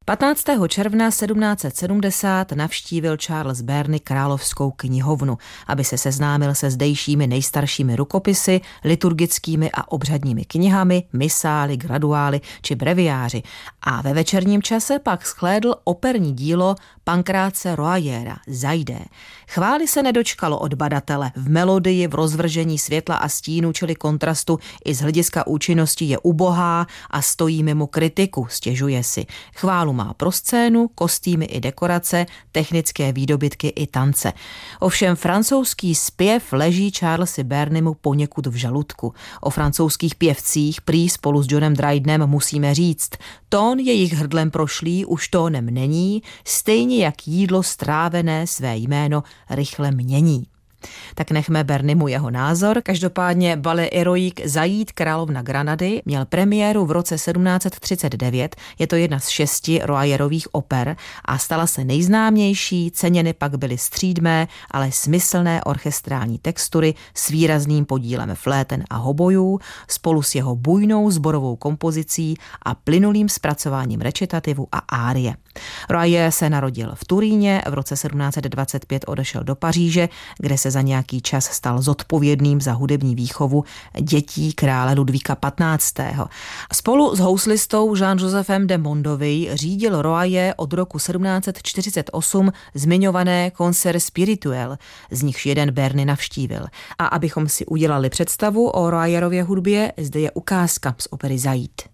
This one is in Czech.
15. června 1770 navštívil Charles Burney Královskou knihovnu, aby se seznámil se zdejšími nejstaršími rukopisy, liturgickými a obřadními knihami, misály, graduály či breviáři a ve večerním čase pak shlédl operní dílo Pankráce Royera Zaide. Chvály se nedočkalo od badatele. V melodii, v rozvržení světla a stínu, čili kontrastu i z hlediska účinnosti je ubohá a stojí mimo kritiku, stěžuje si. Chválu má pro scénu, kostýmy i dekorace, technické výdobytky i tance. Ovšem francouzský zpěv leží Charlesi Burneymu poněkud v žaludku. O francouzských pěvcích prý spolu s Johnem Drydenem musíme říct, tón jejich hrdlem prošlý už tónem není, stejně jak jídlo strávené své jméno rychle mění. Tak nechme Burneymu jeho názor. Každopádně Ballet Héroïque Zajít královna Granady měl premiéru v roce 1739. Je to jedna z 6 Royerových oper a stala se nejznámější. Ceněny pak byly střídmé, ale smyslné orchestrální textury s výrazným podílem fléten a hobojů spolu s jeho bujnou sborovou kompozicí a plynulým zpracováním recitativu a árie. Royer se narodil v Turíně, v roce 1725 odešel do Paříže, kde se za nějaký čas stal zodpovědným za hudební výchovu dětí krále Ludvíka XV. Spolu s houslistou Jean-Josephem de Mondoville řídil Royer od roku 1748 zmiňované Concert spirituel, z nichž jeden Burney navštívil. A abychom si udělali představu o Royerově hudbě, zde je ukázka z opery Zajít.